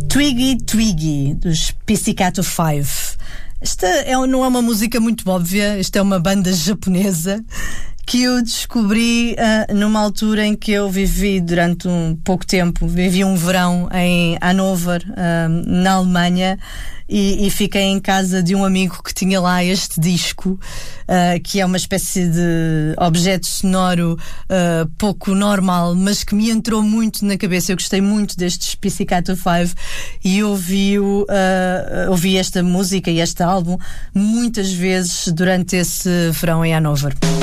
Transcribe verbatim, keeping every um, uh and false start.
Twiggy Twiggy, dos Pizzicato Five. Esta é, não é uma música muito óbvia, esta é uma banda japonesa que eu descobri uh, numa altura em que eu vivi durante um pouco tempo, vivi um verão em Hannover, uh, na Alemanha, e, e fiquei em casa de um amigo que tinha lá este disco, uh, que é uma espécie de objeto sonoro uh, pouco normal, mas que me entrou muito na cabeça. Eu gostei muito destes Pizzicato Five e ouvi, uh, ouvi esta música e este álbum muitas vezes durante esse verão em Hannover.